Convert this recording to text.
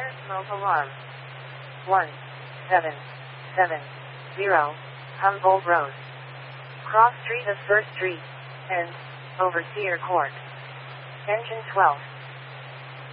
Fire smoke alarm. 1770 Humboldt Road. Cross Street of First Street, and Overseer Court. Engine 12.